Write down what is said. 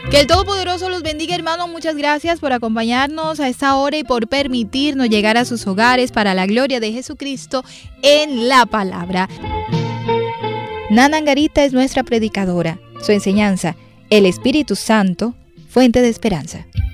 Que el Todopoderoso los bendiga, hermanos. Muchas gracias por acompañarnos a esta hora y por permitirnos llegar a sus hogares para la gloria de Jesucristo en la palabra. Nana Angarita es nuestra predicadora. Su enseñanza, el Espíritu Santo, fuente de esperanza.